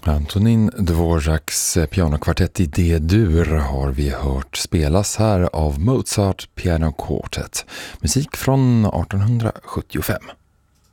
Antonin Dvoraks pianokvartett i D-dur har vi hört spelas här av Mozart Piano Quartet. Musik från 1875.